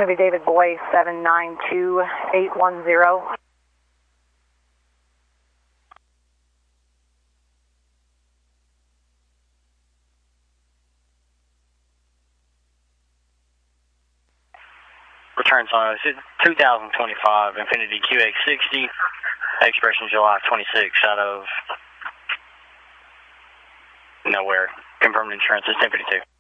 going to be David Boy, 792810. Returns on 2025 Infiniti QX60, expiration July 26, out of nowhere. Confirmed insurance is 1052.